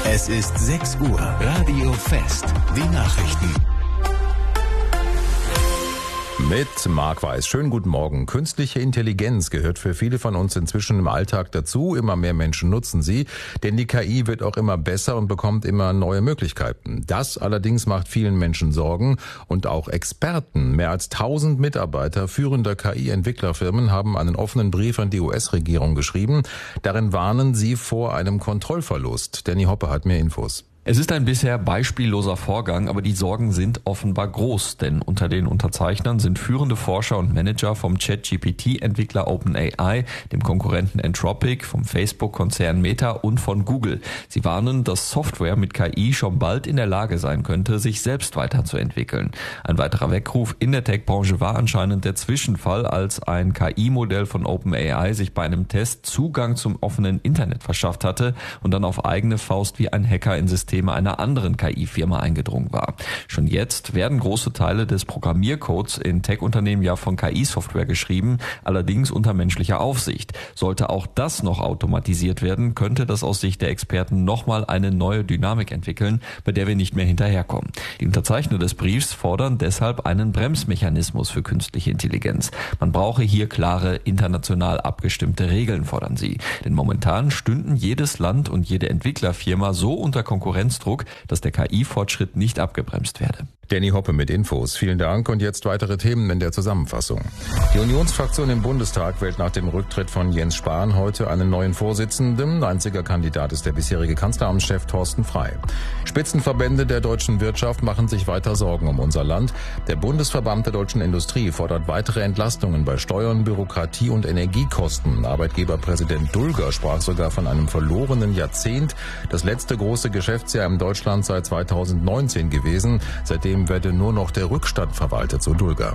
Es ist 6 Uhr. Radio Fest. Die Nachrichten. Mit Marc Weiß. Schönen guten Morgen. Künstliche Intelligenz gehört für viele von uns inzwischen im Alltag dazu. Immer mehr Menschen nutzen sie, denn die KI wird auch immer besser und bekommt immer neue Möglichkeiten. Das allerdings macht vielen Menschen Sorgen und auch Experten. Mehr als 1000 Mitarbeiter führender KI-Entwicklerfirmen haben einen offenen Brief an die US-Regierung geschrieben. Darin warnen sie vor einem Kontrollverlust. Danny Hoppe hat mehr Infos. Es ist ein bisher beispielloser Vorgang, aber die Sorgen sind offenbar groß, denn unter den Unterzeichnern sind führende Forscher und Manager vom ChatGPT-Entwickler OpenAI, dem Konkurrenten Anthropic, vom Facebook-Konzern Meta und von Google. Sie warnen, dass Software mit KI schon bald in der Lage sein könnte, sich selbst weiterzuentwickeln. Ein weiterer Weckruf in der Tech-Branche war anscheinend der Zwischenfall, als ein KI-Modell von OpenAI sich bei einem Test Zugang zum offenen Internet verschafft hatte und dann auf eigene Faust wie ein Hacker in Systeme einer anderen KI-Firma eingedrungen war. Schon jetzt werden große Teile des Programmiercodes in Tech-Unternehmen ja von KI-Software geschrieben, allerdings unter menschlicher Aufsicht. Sollte auch das noch automatisiert werden, könnte das aus Sicht der Experten nochmal eine neue Dynamik entwickeln, bei der wir nicht mehr hinterherkommen. Die Unterzeichner des Briefs fordern deshalb einen Bremsmechanismus für künstliche Intelligenz. Man brauche hier klare, international abgestimmte Regeln, fordern sie. Denn momentan stünden jedes Land und jede Entwicklerfirma so unter Konkurrenzdruck, dass der KI-Fortschritt nicht abgebremst werde. Danny Hoppe mit Infos. Vielen Dank und jetzt weitere Themen in der Zusammenfassung. Die Unionsfraktion im Bundestag wählt nach dem Rücktritt von Jens Spahn heute einen neuen Vorsitzenden. Einziger Kandidat ist der bisherige Kanzleramtschef Thorsten Frey. Spitzenverbände der deutschen Wirtschaft machen sich weiter Sorgen um unser Land. Der Bundesverband der deutschen Industrie fordert weitere Entlastungen bei Steuern, Bürokratie und Energiekosten. Arbeitgeberpräsident Dulger sprach sogar von einem verlorenen Jahrzehnt. Das letzte große Geschäftsjahr in Deutschland seit 2019 gewesen. Seitdem werde nur noch der Rückstand verwaltet, so Dulger.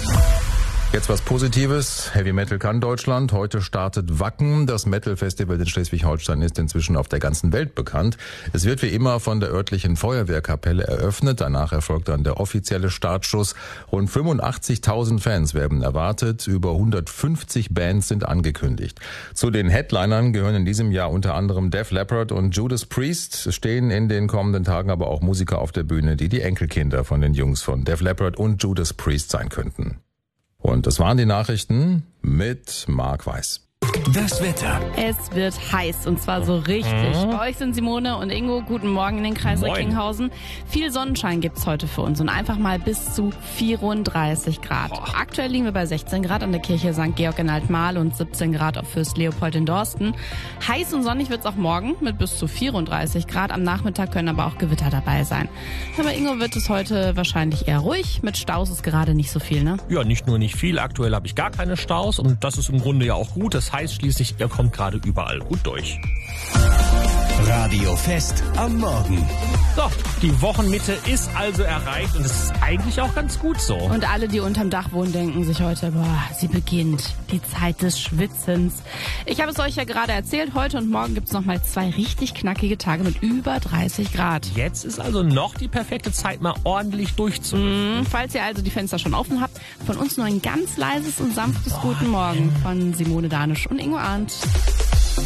Jetzt was Positives. Heavy Metal kann Deutschland. Heute startet Wacken. Das Metal-Festival in Schleswig-Holstein ist inzwischen auf der ganzen Welt bekannt. Es wird wie immer von der örtlichen Feuerwehrkapelle eröffnet. Danach erfolgt dann der offizielle Startschuss. Rund 85.000 Fans werden erwartet. Über 150 Bands sind angekündigt. Zu den Headlinern gehören in diesem Jahr unter anderem Def Leppard und Judas Priest. Es stehen in den kommenden Tagen aber auch Musiker auf der Bühne, die Enkelkinder von den Jungs von Def Leppard und Judas Priest sein könnten. Und das waren die Nachrichten mit Marc Weiß. Das Wetter. Es wird heiß und zwar so richtig. Bei euch sind Simone und Ingo. Guten Morgen in den Kreis Recklinghausen. Viel Sonnenschein gibt's heute für uns und einfach mal bis zu 34 Grad. Aktuell liegen wir bei 16 Grad an der Kirche St. Georg in Altmarl und 17 Grad auf Fürst Leopold in Dorsten. Heiß und sonnig wird's auch morgen mit bis zu 34 Grad. Am Nachmittag können aber auch Gewitter dabei sein. Aber Ingo, wird es heute wahrscheinlich eher ruhig. Mit Staus ist gerade nicht so viel, ne? Ja, nicht nur nicht viel. Aktuell habe ich gar keine Staus und das ist im Grunde ja auch gut. Das heißt schließlich, ihr kommt gerade überall gut durch. Radio Fest am Morgen. So, die Wochenmitte ist also erreicht und es ist eigentlich auch ganz gut so. Und alle, die unterm Dach wohnen, denken sich heute, sie beginnt die Zeit des Schwitzens. Ich habe es euch ja gerade erzählt, heute und morgen gibt es nochmal 2 richtig knackige Tage mit über 30 Grad. Jetzt ist also noch die perfekte Zeit, mal ordentlich durchzulüften. Falls ihr also die Fenster schon offen habt, von uns nur ein ganz leises und sanftes Guten Morgen von Simone Danisch und Ingo Arndt.